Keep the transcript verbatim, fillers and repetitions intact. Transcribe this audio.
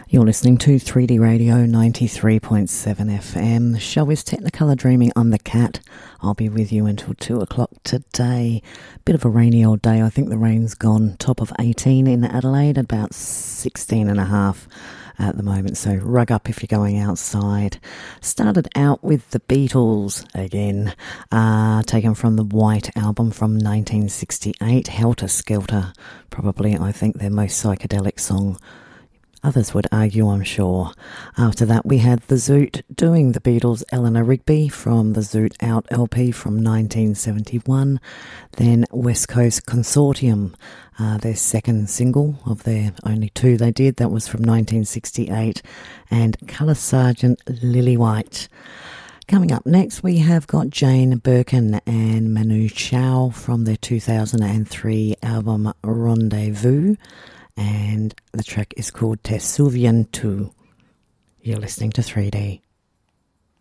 You're listening to three D Radio ninety-three point seven F M. The show is Technicolor Dreaming. I'm the Cat. I'll be with you until two o'clock today. Bit of a rainy old day. I think the rain's gone. Top of eighteen in Adelaide, about sixteen and a half at the moment. So rug up if you're going outside. Started out with the Beatles again. Uh, taken from the White Album from nineteen sixty-eight. Helter Skelter. Probably, I think, their most psychedelic song. Others would argue, I'm sure. After that, we had The Zoot doing the Beatles' Eleanor Rigby from the Zoot Out L P from nineteen seventy-one. Then West Coast Consortium, uh, their second single of their only two they did. That was from nineteen sixty-eight. And Colour Sergeant Lily White. Coming up next, we have got Jane Birkin and Manu Chao from their two thousand three album Rendezvous. And the track is called Te Souviens Tu. You're listening to three D.